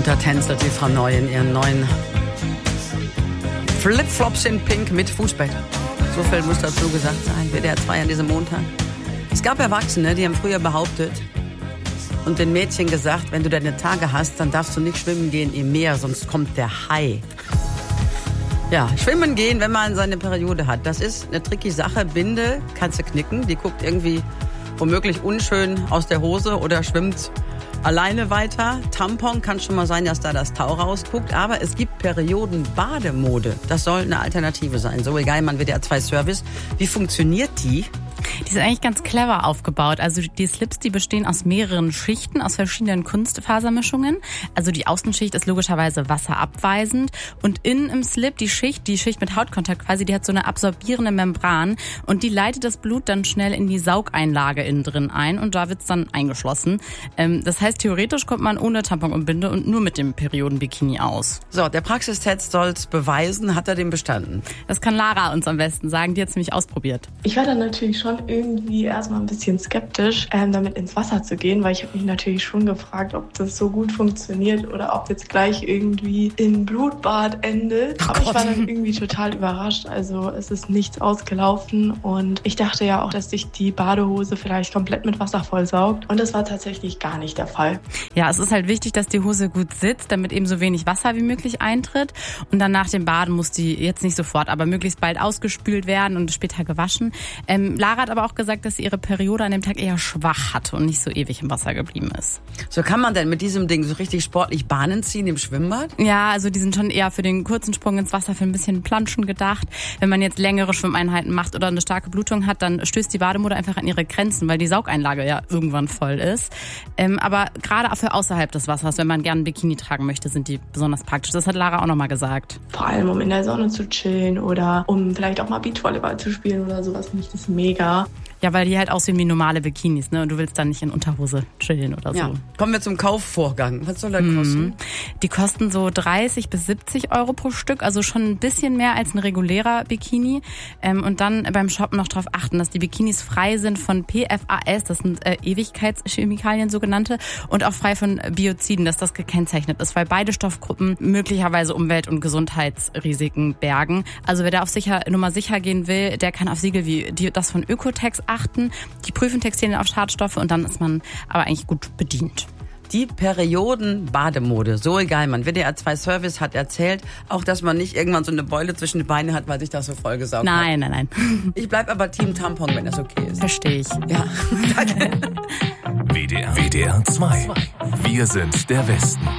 Und da tänzelt die Frau Neu in ihren neuen Flipflops in Pink mit Fußbett. So viel muss dazu gesagt sein. WDR 2 an diesem Montag. Es gab Erwachsene, die haben früher behauptet und den Mädchen gesagt, wenn du deine Tage hast, dann darfst du nicht schwimmen gehen im Meer, sonst kommt der Hai. Ja, schwimmen gehen, wenn man seine Periode hat. Das ist eine tricky Sache. Binde kannst du knicken. Die guckt irgendwie womöglich unschön aus der Hose oder schwimmt alleine weiter. Tampon kann schon mal sein, dass da das Tau rausguckt. Aber es gibt Perioden-Bademode. Das soll eine Alternative sein. So egal, man WDR 2 Service. Wie funktioniert die? Die sind eigentlich ganz clever aufgebaut. Also die Slips, die bestehen aus mehreren Schichten, aus verschiedenen Kunstfasermischungen. Also die Außenschicht ist logischerweise wasserabweisend. Und innen im Slip, die Schicht mit Hautkontakt quasi, die hat so eine absorbierende Membran. Und die leitet das Blut dann schnell in die Saugeinlage innen drin ein. Und da wird's dann eingeschlossen. Das heißt, theoretisch kommt man ohne Tampon und Binde und nur mit dem Periodenbikini aus. So, der Praxistest soll's beweisen. Hat er den bestanden? Das kann Lara uns am besten sagen. Die hat's nämlich ausprobiert. Ich war dann natürlich schon irgendwie erstmal ein bisschen skeptisch, damit ins Wasser zu gehen, weil ich habe mich natürlich schon gefragt, ob das so gut funktioniert oder ob jetzt gleich irgendwie im Blutbad endet. Aber ich war dann irgendwie total überrascht. Also es ist nichts ausgelaufen und ich dachte ja auch, dass sich die Badehose vielleicht komplett mit Wasser vollsaugt und das war tatsächlich gar nicht der Fall. Ja, es ist halt wichtig, dass die Hose gut sitzt, damit eben so wenig Wasser wie möglich eintritt und dann nach dem Baden muss die jetzt nicht sofort, aber möglichst bald ausgespült werden und später gewaschen. Lara hat aber auch gesagt, dass sie ihre Periode an dem Tag eher schwach hatte und nicht so ewig im Wasser geblieben ist. So, kann man denn mit diesem Ding so richtig sportlich Bahnen ziehen im Schwimmbad? Ja, also die sind schon eher für den kurzen Sprung ins Wasser, für ein bisschen Planschen gedacht. Wenn man jetzt längere Schwimmeinheiten macht oder eine starke Blutung hat, dann stößt die Bademode einfach an ihre Grenzen, weil die Saugeinlage ja irgendwann voll ist. Aber gerade für außerhalb des Wassers, wenn man gerne ein Bikini tragen möchte, sind die besonders praktisch. Das hat Lara auch nochmal gesagt. Vor allem, um in der Sonne zu chillen oder um vielleicht auch mal Beachvolleyball zu spielen oder sowas, finde ich das mega. Ja, weil die halt aussehen wie normale Bikinis, ne? Und du willst dann nicht in Unterhose chillen oder so. Ja. Kommen wir zum Kaufvorgang. Was soll der kosten? Die kosten so 30 bis 70 Euro pro Stück, also schon ein bisschen mehr als ein regulärer Bikini. Und dann beim Shoppen noch darauf achten, dass die Bikinis frei sind von PFAS, das sind Ewigkeitschemikalien sogenannte, und auch frei von Bioziden, dass das gekennzeichnet ist, weil beide Stoffgruppen möglicherweise Umwelt- und Gesundheitsrisiken bergen. Also wer da auf Nummer sicher gehen will, der kann auf Siegel wie das von Ökotex achten. Die prüfen Textilien auf Schadstoffe und dann ist man aber eigentlich gut bedient. Die Perioden-Bademode, so egal, man. WDR 2 Service hat erzählt, auch dass man nicht irgendwann so eine Beule zwischen die Beine hat, weil sich das so vollgesaugt hat. Nein. Ich bleib aber Team Tampon, wenn das okay ist. Verstehe ich. Ja, danke. WDR 2. Wir sind der Westen.